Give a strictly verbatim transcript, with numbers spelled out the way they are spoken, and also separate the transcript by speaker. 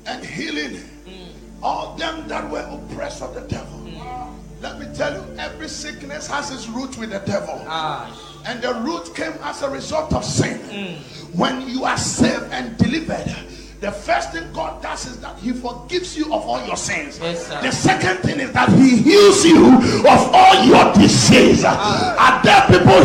Speaker 1: and healing mm. all them that were oppressed of the devil. Mm. Let me tell you, every sickness has its root with the devil. Ah. And the root came as a result of sin. Mm. When you are saved and delivered, the first thing God does is that He forgives you of all your sins. Yes, the second thing is that He heals you of all your disease. Ah. Are there people